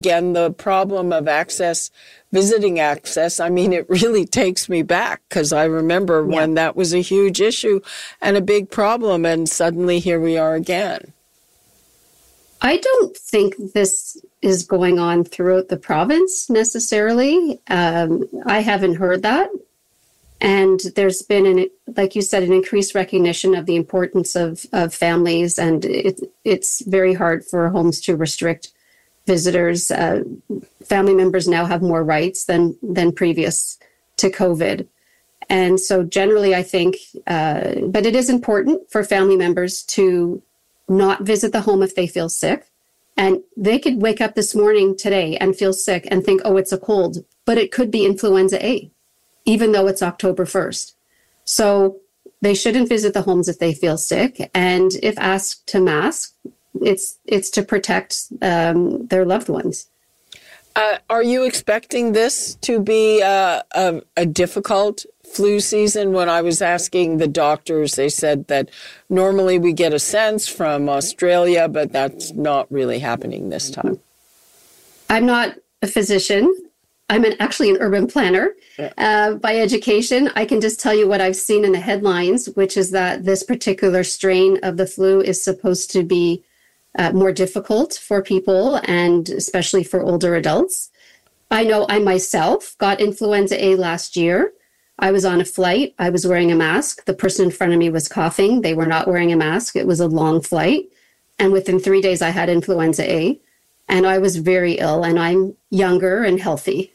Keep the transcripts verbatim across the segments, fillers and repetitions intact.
Again, the problem of access, visiting access, I mean, it really takes me back because I remember yeah. when that was a huge issue and a big problem, and suddenly here we are again. I don't think this is going on throughout the province necessarily. Um, I haven't heard that. And there's been, an, like you said, an increased recognition of the importance of, of families, and it, it's very hard for homes to restrict visitors. Uh, family members now have more rights than than previous to COVID. And so generally, I think, uh, but it is important for family members to not visit the home if they feel sick. And they could wake up this morning today and feel sick and think, oh, it's a cold, but it could be influenza A, even though it's October first. So they shouldn't visit the homes if they feel sick. And if asked to mask, it's it's to protect um, their loved ones. Uh, are you expecting this to be uh, a, a difficult flu season? When I was asking the doctors, they said that normally we get a sense from Australia, but that's not really happening this time. I'm not a physician. I'm an, actually an urban planner yeah. uh, by education. I can just tell you what I've seen in the headlines, which is that this particular strain of the flu is supposed to be uh, more difficult for people, and especially for older adults. I know I myself got influenza A last year. I was on a flight. I was wearing a mask. The person in front of me was coughing. They were not wearing a mask. It was a long flight. And within three days, I had influenza A. And I was very ill, and I'm younger and healthy.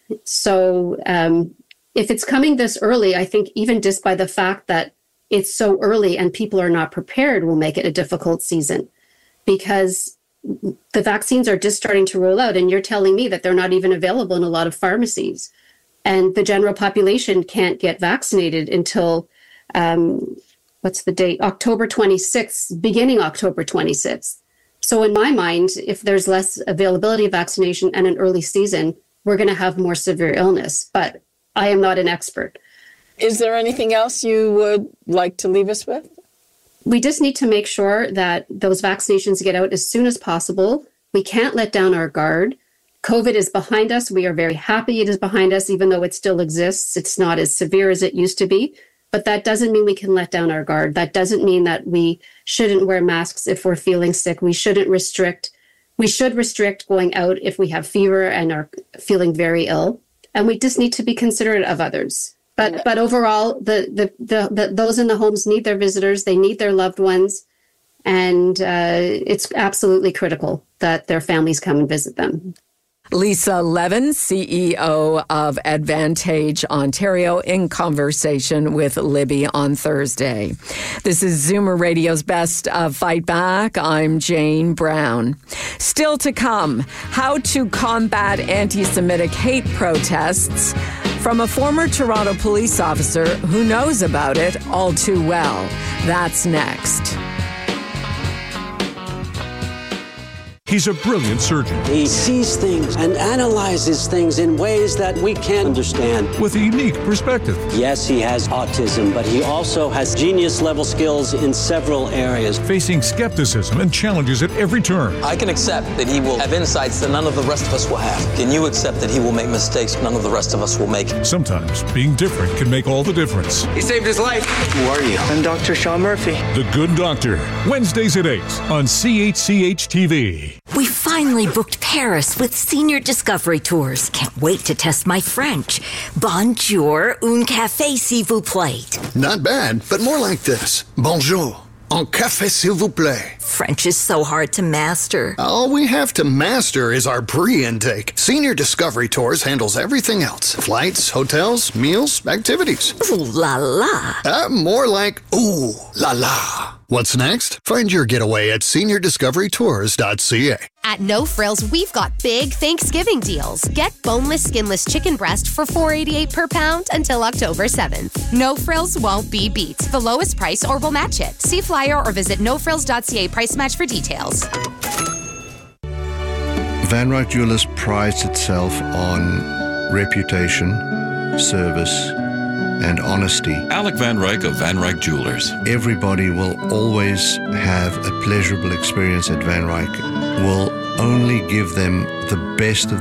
So um, if it's coming this early, I think even just by the fact that it's so early and people are not prepared will make it a difficult season, because the vaccines are just starting to roll out. And you're telling me that they're not even available in a lot of pharmacies. And the general population can't get vaccinated until, um, what's the date? October twenty-sixth, beginning October twenty-sixth. So in my mind, if there's less availability of vaccination and an early season, we're going to have more severe illness. But I am not an expert. Is there anything else you would like to leave us with? We just need to make sure that those vaccinations get out as soon as possible. We can't let down our guard. COVID is behind us. We are very happy it is behind us, even though it still exists. It's not as severe as it used to be. But that doesn't mean we can let down our guard. That doesn't mean that we shouldn't wear masks if we're feeling sick. We shouldn't restrict. We should restrict going out if we have fever and are feeling very ill. And we just need to be considerate of others. But but overall, the the, the, the those in the homes need their visitors. They need their loved ones. And uh, it's absolutely critical that their families come and visit them. Lisa Levin, C E O of Advantage Ontario, in conversation with Libby on Thursday. This is Zoomer Radio's Best of Fight Back. I'm Jane Brown. Still to come, how to combat anti-Semitic hate protests from a former Toronto police officer who knows about it all too well. That's next. He's a brilliant surgeon. He sees things and analyzes things in ways that we can't understand. With a unique perspective. Yes, he has autism, but he also has genius-level skills in several areas. Facing skepticism and challenges at every turn. I can accept that he will have insights that none of the rest of us will have. Can you accept that he will make mistakes none of the rest of us will make? Sometimes being different can make all the difference. He saved his life. Who are you? I'm Doctor Sean Murphy. The Good Doctor. Wednesdays at eight on C H C H T V. We finally booked Paris with Senior Discovery Tours. Can't wait to test my French. Bonjour, un café s'il vous plaît. Not bad, but more like this. Bonjour, un café s'il vous plaît. French is so hard to master. All we have to master is our pre-intake. Senior Discovery Tours handles everything else. Flights, hotels, meals, activities. Ooh la la. Uh, more like ooh la la. What's next? Find your getaway at senior discovery tours dot c a. At No Frills, we've got big Thanksgiving deals. Get boneless, skinless chicken breast for four dollars and eighty-eight cents per pound until October seventh. No Frills won't be beat. The lowest price or we'll match it. See flyer or visit no frills dot c a price match for details. Van Ryck Jewelers prides itself on reputation, service, and honesty. Alec Van Ryck of Van Ryck Jewelers. Everybody will always have a pleasurable experience at Van Ryck. We'll only give them the best of